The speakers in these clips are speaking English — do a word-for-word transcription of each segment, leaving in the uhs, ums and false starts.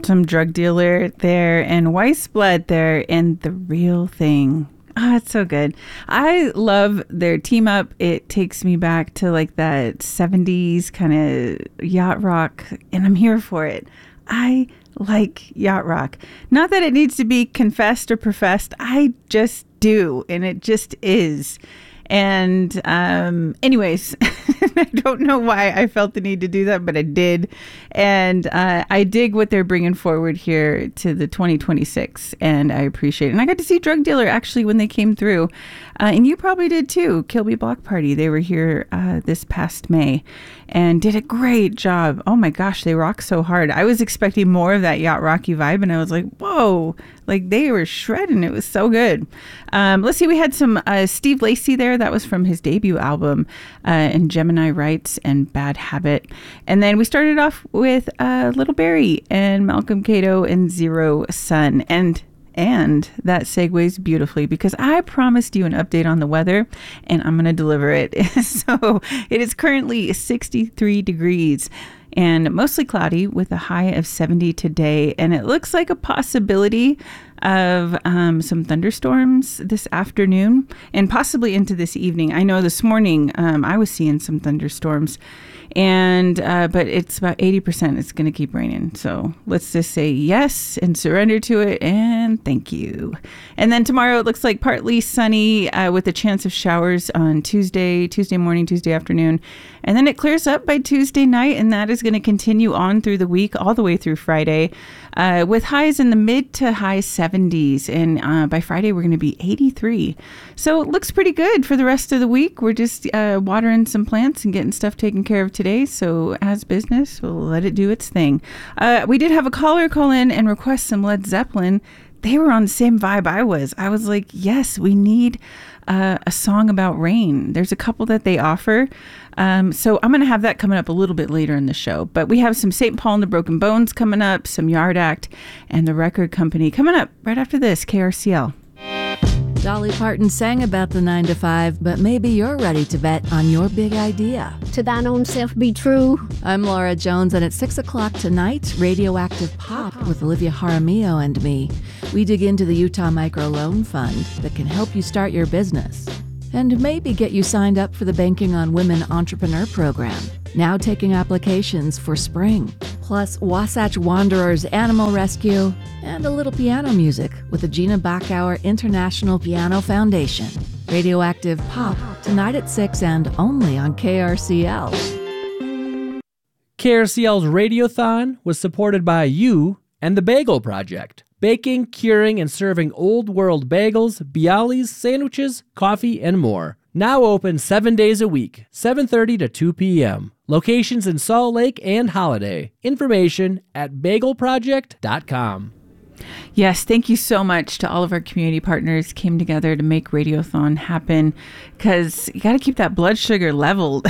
some Drug Dealer there and Weiss Blood there and The Real Thing. Ah, oh, it's so good. I love their team up. It takes me back to like that seventies kind of yacht rock, and I'm here for it. I like yacht rock. Not that it needs to be confessed or professed. I just do, and it just is. And um, anyways, I don't know why I felt the need to do that, but I did. And uh, I dig what they're bringing forward here to the twenty twenty-six, and I appreciate it. And I got to see Drug Dealer actually when they came through. Uh, and you probably did too. Kilby Block Party. They were here uh, this past May and did a great job. Oh my gosh, they rock so hard. I was expecting more of that yacht rocky vibe, and I was like, whoa, like they were shredding. It was so good. Um, let's see, we had some uh, Steve Lacy there. That was from his debut album, uh, and Gemini Rights and Bad Habit. And then we started off with uh, Little Barry and Malcolm Cato and Zero Sun. And And that segues beautifully because I promised you an update on the weather, and I'm going to deliver it. So it is currently sixty-three degrees and mostly cloudy with a high of seventy today. And it looks like a possibility of um, some thunderstorms this afternoon and possibly into this evening. I know this morning um, I was seeing some thunderstorms. And, uh, but it's about eighty percent it's going to keep raining. So let's just say yes and surrender to it and thank you. And then tomorrow it looks like partly sunny uh, with a chance of showers on Tuesday, Tuesday morning, Tuesday afternoon. And then it clears up by Tuesday night, and that is going to continue on through the week, all the way through Friday, uh, with highs in the mid to high seventies. And uh, by Friday, we're going to be eighty-three. So it looks pretty good for the rest of the week. We're just uh, watering some plants and getting stuff taken care of today. So as business, we'll let it do its thing. Uh, we did have a caller call in and request some Led Zeppelin. They were on the same vibe I was. I was like, yes, we need uh, a song about rain. There's a couple that they offer. Um, so I'm going to have that coming up a little bit later in the show. But we have some Saint Paul and the Broken Bones coming up, some Yard Act, and the Record Company coming up right after this, K R C L. Dolly Parton sang about the nine to five, but maybe you're ready to bet on your big idea. To thine own self be true. I'm Laura Jones, and at six o'clock tonight, Radioactive Pop with Olivia Jaramillo and me. We dig into the Utah Microloan Fund that can help you start your business and maybe get you signed up for the Banking on Women Entrepreneur Program, now taking applications for spring. Plus, Wasatch Wanderers Animal Rescue, and a little piano music with the Gina Bachauer International Piano Foundation. Radioactive Pop, tonight at six and only on K R C L. K R C L's Radiothon was supported by you and the Bagel Project. Baking, curing, and serving old-world bagels, bialys, sandwiches, coffee, and more. Now open seven days a week, seven thirty to two p.m. Locations in Salt Lake and Holiday. Information at bagel project dot com. Yes, thank you so much to all of our community partners came together to make Radiothon happen, because you got to keep that blood sugar leveled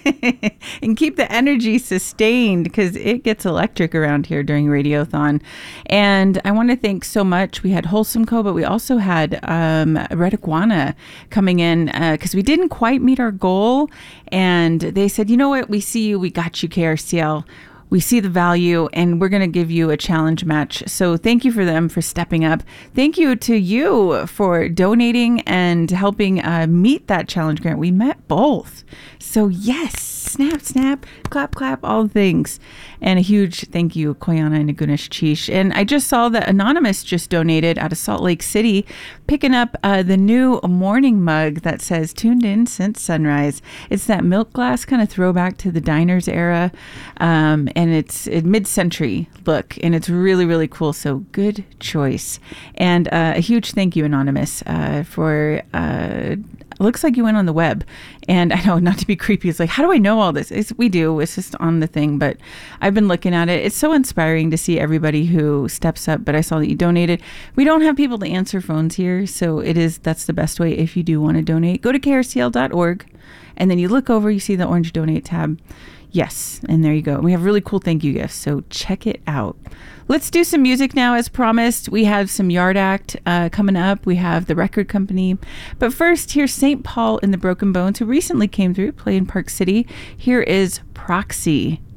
and keep the energy sustained, because it gets electric around here during Radiothon. And I want to thank so much. We had Wholesome Co., but we also had um, Red Iguana coming in because uh, we didn't quite meet our goal. And they said, you know what? We see you. We got you, K R C L. We see the value, and we're going to give you a challenge match. So thank you for them for stepping up. Thank you to you for donating and helping uh, meet that challenge grant. We met both. So yes, snap, snap, clap, clap, all the things. And a huge thank you, Koyana and Nagunesh Chish. And I just saw that Anonymous just donated out of Salt Lake City, picking up uh, the new morning mug that says tuned in since sunrise. It's that milk glass kind of throwback to the diners era. Um, and it's a mid-century look, and it's really, really cool. So good choice. And uh, a huge thank you, Anonymous, uh, for... Uh, looks like you went on the web. And I know, not to be creepy, it's like, how do I know all this? It's, we do. It's just on the thing. But I've been looking at it. It's so inspiring to see everybody who steps up. But I saw that you donated. We don't have people to answer phones here. So it is, that's the best way if you do want to donate. Go to K R C L dot org. And then you look over, you see the orange donate tab. Yes, and there you go. We have really cool thank you gifts, so check it out. Let's do some music now, as promised. We have some Yard Act uh, coming up. We have the Record Company. But first, here's Saint Paul and the Broken Bones, who recently came through, played in Park City. Here is Proxy.